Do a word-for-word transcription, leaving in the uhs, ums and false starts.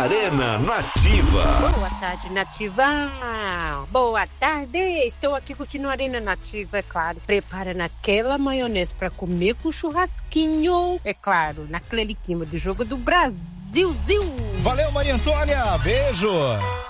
Arena Nativa. Boa tarde, Nativa. Boa tarde. Estou aqui curtindo a Arena Nativa, é claro. Prepara naquela maionese para comer com churrasquinho. É claro, naquele clima do jogo do Brasil. Valeu, Maria Antônia. Beijo.